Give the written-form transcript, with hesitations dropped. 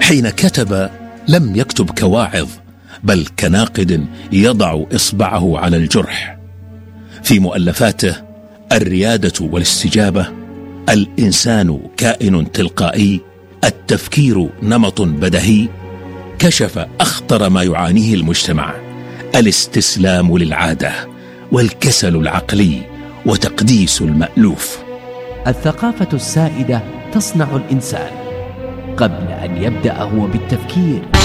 حين كتب لم يكتب كواعظ بل كناقد يضع إصبعه على الجرح. في مؤلفاته الريادة والاستجابة، الإنسان كائن تلقائي، التفكير نمط بديهي، كشف أخطر ما يعانيه المجتمع: الاستسلام للعادة والكسل العقلي وتقديس المألوف. الثقافة السائدة تصنع الإنسان قبل أن يبدأ هو بالتفكير.